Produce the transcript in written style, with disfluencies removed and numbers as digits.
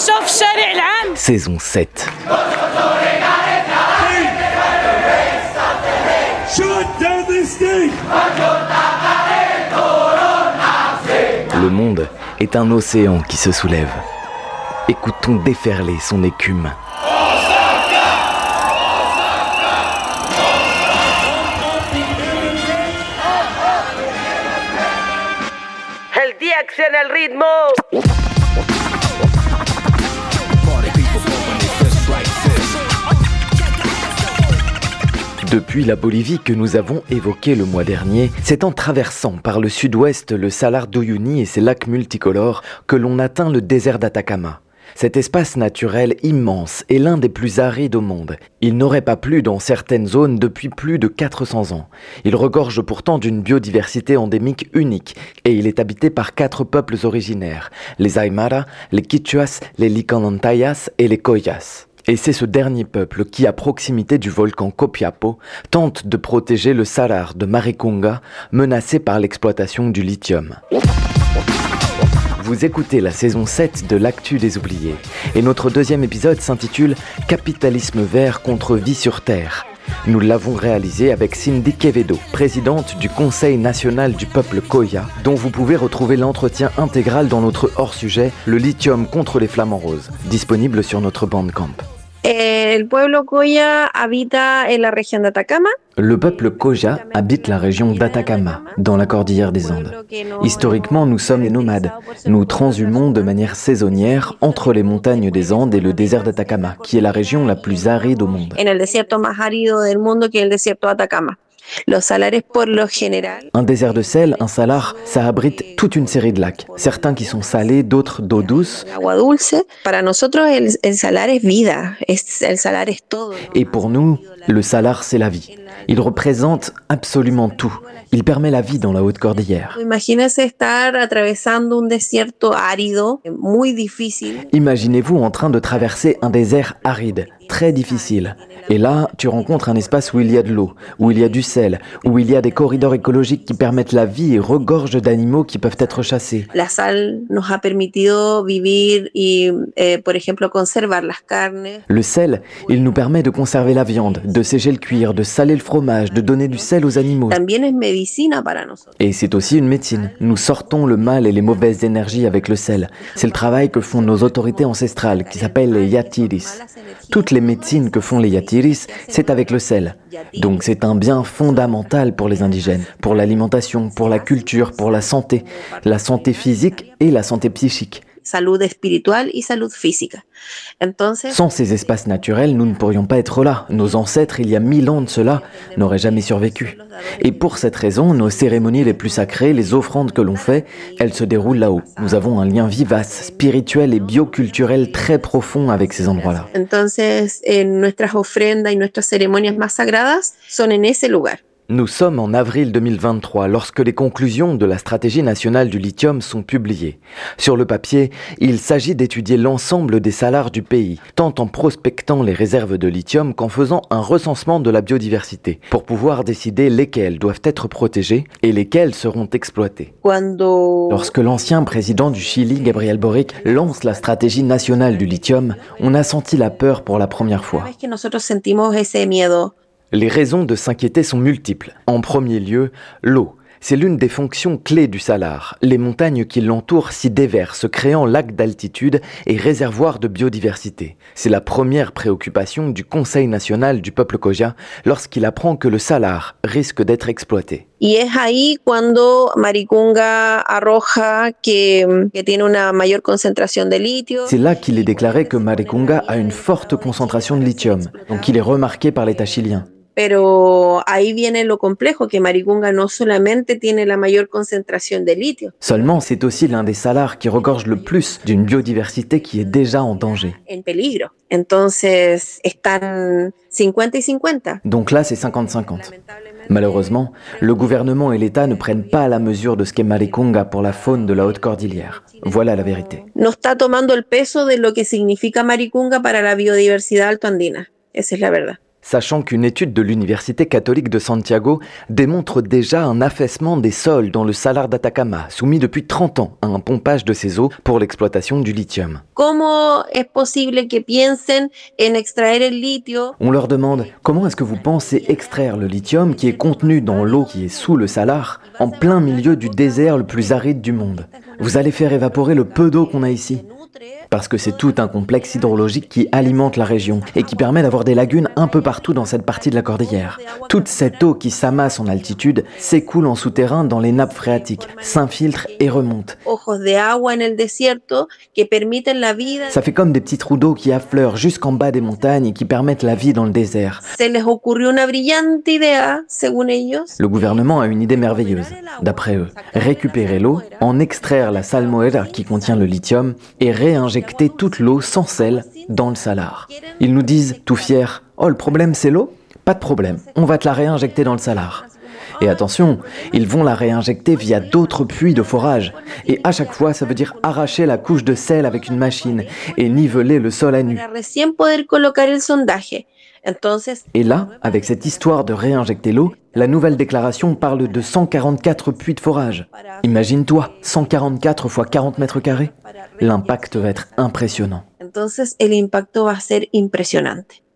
Saison 7. Le monde est un océan qui se soulève. Écoutons déferler son écume. El día acciona el ritmo. Depuis la Bolivie que nous avons évoquée le mois dernier, c'est en traversant par le sud-ouest le Salar d'Uyuni et ses lacs multicolores que l'on atteint le désert d'Atacama. Cet espace naturel immense est l'un des plus arides au monde. Il n'aurait pas plu dans certaines zones depuis plus de 400 ans. Il regorge pourtant d'une biodiversité endémique unique et il est habité par 4 peuples originaires, les Aymara, les Quichuas, les Licanantayas et les Collas. Et c'est ce dernier peuple qui, à proximité du volcan Copiapo, tente de protéger le salar de Maricunga, menacé par l'exploitation du lithium. Vous écoutez la saison 7 de l'Actu des Oubliés, et notre deuxième épisode s'intitule « Capitalisme vert contre vie sur Terre ». Nous l'avons réalisé avec Cindy Quevedo, présidente du Conseil national du peuple Colla, dont vous pouvez retrouver l'entretien intégral dans notre hors-sujet « Le lithium contre les flamants roses », disponible sur notre Bandcamp. El pueblo Colla habita en la región de Atacama. Le peuple Colla habite la région d'Atacama, dans la cordillère des Andes. Historiquement, nous sommes des nomades. Nous transhumons de manière saisonnière entre les montagnes des Andes et le désert d'Atacama, qui est la région la plus aride au monde. En el desierto más árido del mundo, que es el desierto de Atacama. Los salares por lo general. Un désert de sel, un salar, ça abrite toute une série de lacs. Certains qui sont salés, d'autres d'eau douce. Agua dulce. Para nosotros el salar es vida. El salar es todo. Et pour nous, le salar, c'est la vie. Il représente absolument tout. Il permet la vie dans la haute cordillère. Imagínese estar atravesando un desierto árido, muy difícil. Imaginez-vous en train de traverser un désert aride, très difficile. Et là, tu rencontres un espace où il y a de l'eau, où il y a du sel, où il y a des corridors écologiques qui permettent la vie et regorgent d'animaux qui peuvent être chassés. La sal nos ha permitido vivir y, por ejemplo, conservar las carnes. Le sel, il nous permet de conserver la viande, de sécher le cuir, de saler le fromage, de donner du sel aux animaux. También es medicina para nosotros. Et c'est aussi une médecine. Nous sortons le mal et les mauvaises énergies avec le sel. C'est le travail que font nos autorités ancestrales, qui s'appellent les yatiris. Toutes les médecines que font les yatiris, c'est avec le sel. Donc c'est un bien fondamental pour les indigènes, pour l'alimentation, pour la culture, pour la santé physique et la santé psychique. Salud espiritual y salud física. Entonces, sans ces espaces naturels, nous ne pourrions pas être là. Nos ancêtres, il y a 1000 ans de cela, n'auraient jamais survécu. Et pour cette raison, nos cérémonies les plus sacrées, les offrandes que l'on fait, elles se déroulent là-haut. Nous avons un lien vivace, spirituel et bioculturel très profond avec ces endroits-là. Entonces, nuestras ofrendas y nuestras ceremonias más sagradas son en ese lugar. Nous sommes en avril 2023 lorsque les conclusions de la stratégie nationale du lithium sont publiées. Sur le papier, il s'agit d'étudier l'ensemble des salars du pays, tant en prospectant les réserves de lithium qu'en faisant un recensement de la biodiversité, pour pouvoir décider lesquelles doivent être protégées et lesquelles seront exploitées. Lorsque l'ancien président du Chili, Gabriel Boric, lance la stratégie nationale du lithium, on a senti la peur pour la première fois. Les raisons de s'inquiéter sont multiples. En premier lieu, l'eau. C'est l'une des fonctions clés du salar. Les montagnes qui l'entourent s'y déversent, créant lacs d'altitude et réservoirs de biodiversité. C'est la première préoccupation du Conseil national du peuple Colla lorsqu'il apprend que le salar risque d'être exploité. Y es ahí cuando Maricunga arroja que tiene una mayor concentración de litio. C'est là qu'il est déclaré que Maricunga a une forte concentration de lithium, donc il est remarqué par l'État chilien. Pero ahí viene lo complejo, que Maricunga no solamente tiene la mayor concentración de litio. Seulement, c'est aussi l'un des salars qui regorge le plus d'une biodiversité qui est déjà en danger. En peligro. Entonces, están 50 y 50. Donc là, c'est 50-50. Malheureusement, le gouvernement et l'État ne prennent pas la mesure de ce qu'est Maricunga pour la faune de la haute cordillère. Voilà la vérité. No está tomando el peso de lo que significa Maricunga para la biodiversidad altoandina. Esa es la verdad. Sachant qu'une étude de l'Université catholique de Santiago démontre déjà un affaissement des sols dans le salar d'Atacama, soumis depuis 30 ans à un pompage de ses eaux pour l'exploitation du lithium. ¿Cómo es posible que piensen en extraer el litio? On leur demande comment est-ce que vous pensez extraire le lithium qui est contenu dans l'eau qui est sous le salar, en plein milieu du désert le plus aride du monde. Vous allez faire évaporer le peu d'eau qu'on a ici. Parce que c'est tout un complexe hydrologique qui alimente la région et qui permet d'avoir des lagunes un peu partout dans cette partie de la cordillère. Toute cette eau qui s'amasse en altitude s'écoule en souterrain dans les nappes phréatiques, s'infiltre et remonte. Ça fait comme des petits trous d'eau qui affleurent jusqu'en bas des montagnes et qui permettent la vie dans le désert. Le gouvernement a une idée merveilleuse, d'après eux. Récupérer l'eau, en extraire la salmoera qui contient le lithium et réinjecter toute l'eau sans sel dans le salar. Ils nous disent, tout fiers, « Oh, le problème c'est l'eau ? Pas de problème, on va te la réinjecter dans le salar. » Et attention, ils vont la réinjecter via d'autres puits de forage. Et à chaque fois, ça veut dire arracher la couche de sel avec une machine et niveler le sol à nu. Et là, avec cette histoire de réinjecter l'eau, la nouvelle déclaration parle de 144 puits de forage. Imagine-toi, 144 fois 40 mètres carrés. L'impact va être impressionnant. Entonces el impacto va a ser impresionante.